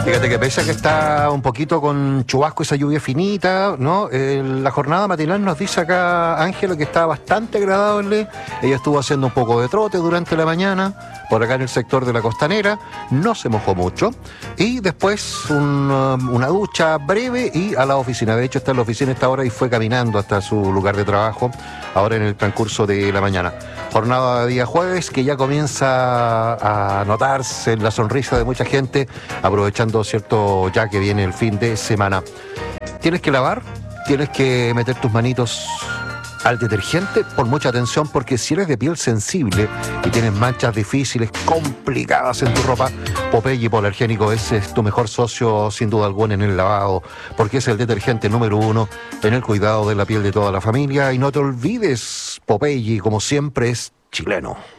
Fíjate que pese a que está un poquito con chubasco, esa lluvia finita, ¿no? La jornada matinal nos dice acá Ángela que está bastante agradable. Ella estuvo haciendo un poco de trote durante la mañana, por acá en el sector de la Costanera, no se mojó mucho. Y después una ducha breve y a la oficina. De hecho, está en la oficina a esta hora y fue caminando hasta su lugar de trabajo, ahora en el transcurso de la mañana. Jornada de día jueves que ya comienza a notarse en la sonrisa de mucha gente, aprovechando, cierto, ya que viene el fin de semana. Tienes que lavar, tienes que meter tus manitos al detergente, pon mucha atención porque si eres de piel sensible y tienes manchas difíciles, complicadas en tu ropa, Popeye Hipoalergénico es tu mejor socio sin duda alguna en el lavado, porque es el detergente número 1 en el cuidado de la piel de toda la familia. Y no te olvides, Popeye, como siempre, es chileno.